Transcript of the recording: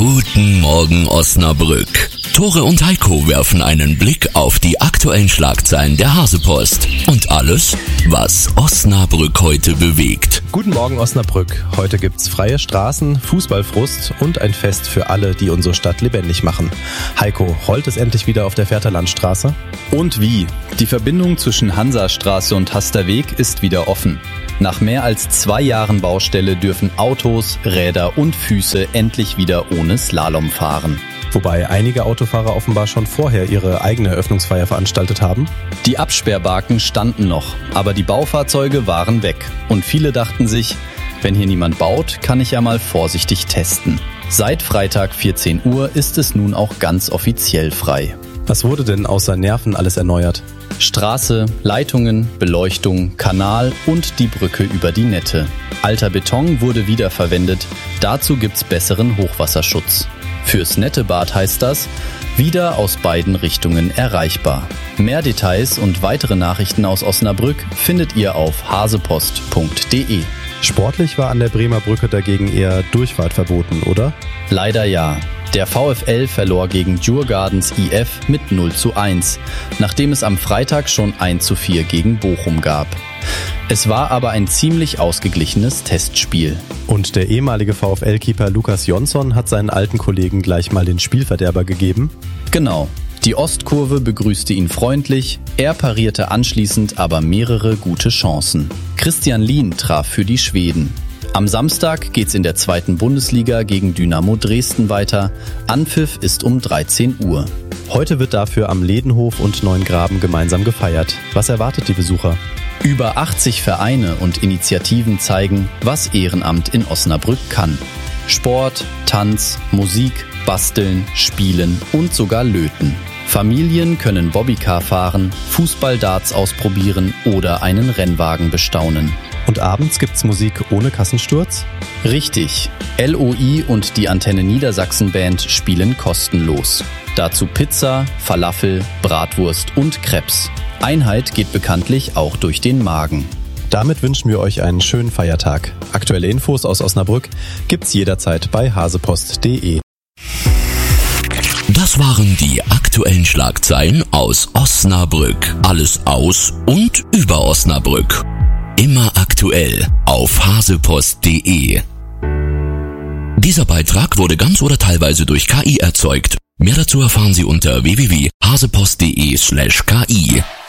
Guten Morgen Osnabrück. Tore und Heiko werfen einen Blick auf die aktuellen Schlagzeilen der Hasepost und alles, was Osnabrück heute bewegt. Guten Morgen Osnabrück. Heute gibt's freie Straßen, Fußballfrust und ein Fest für alle, die unsere Stadt lebendig machen. Heiko, rollt es endlich wieder auf der Vaterlandstraße? Und wie? Die Verbindung zwischen Hansastraße und Hasterweg ist wieder offen. Nach mehr als 2 Jahren Baustelle dürfen Autos, Räder und Füße endlich wieder ohne Slalom fahren. Wobei einige Autofahrer offenbar schon vorher ihre eigene Eröffnungsfeier veranstaltet haben. Die Absperrbarken standen noch, aber die Baufahrzeuge waren weg. Und viele dachten sich, wenn hier niemand baut, kann ich ja mal vorsichtig testen. Seit Freitag 14 Uhr ist es nun auch ganz offiziell frei. Was wurde denn außer Nerven alles erneuert? Straße, Leitungen, Beleuchtung, Kanal und die Brücke über die Nette. Alter Beton wurde wiederverwendet, dazu gibt's besseren Hochwasserschutz. Fürs Nettebad heißt das, wieder aus beiden Richtungen erreichbar. Mehr Details und weitere Nachrichten aus Osnabrück findet ihr auf hasepost.de. Sportlich war an der Bremer Brücke dagegen eher Durchfahrt verboten, oder? Leider ja. Der VfL verlor gegen Djurgardens IF mit 0:1, nachdem es am Freitag schon 1:4 gegen Bochum gab. Es war aber ein ziemlich ausgeglichenes Testspiel. Und der ehemalige VfL-Keeper Lukas Jonsson hat seinen alten Kollegen gleich mal den Spielverderber gegeben? Genau. Die Ostkurve begrüßte ihn freundlich, er parierte anschließend aber mehrere gute Chancen. Christian Lien traf für die Schweden. Am Samstag geht's in der 2. Bundesliga gegen Dynamo Dresden weiter. Anpfiff ist um 13 Uhr. Heute wird dafür am Ledenhof und Neuengraben gemeinsam gefeiert. Was erwartet die Besucher? Über 80 Vereine und Initiativen zeigen, was Ehrenamt in Osnabrück kann. Sport, Tanz, Musik, Basteln, Spielen und sogar Löten. Familien können Bobbycar fahren, Fußball-Darts ausprobieren oder einen Rennwagen bestaunen. Und abends gibt's Musik ohne Kassensturz? Richtig. LOI und die Antenne Niedersachsen Band spielen kostenlos. Dazu Pizza, Falafel, Bratwurst und Crepes. Einheit geht bekanntlich auch durch den Magen. Damit wünschen wir euch einen schönen Feiertag. Aktuelle Infos aus Osnabrück gibt's jederzeit bei hasepost.de. Das waren die aktuellen Schlagzeilen aus Osnabrück. Alles aus und über Osnabrück. Immer aktuell auf hasepost.de. Dieser Beitrag wurde ganz oder teilweise durch KI erzeugt. Mehr dazu erfahren Sie unter www.hasepost.de/KI.